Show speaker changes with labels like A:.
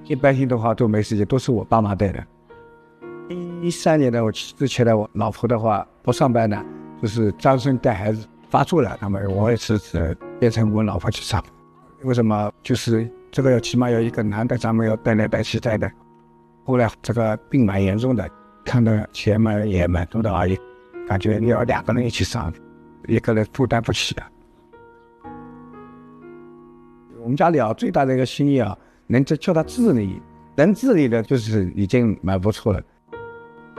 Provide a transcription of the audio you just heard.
A: 一般性的话都没时间，都是我爸妈带的。13年呢，我之前的我老婆的话不上班呢，就是张生带孩子发作了，那么我也是变成我老婆去上。为什么？就是这个起码有一个男的，咱们要带来带去带的。后来这个病蛮严重的，看到钱嘛也蛮多的而已，感觉要2个人一起上，一个人负担不起的。我们家里最大的一个心意能叫他自理，能自理的就是已经蛮不错了。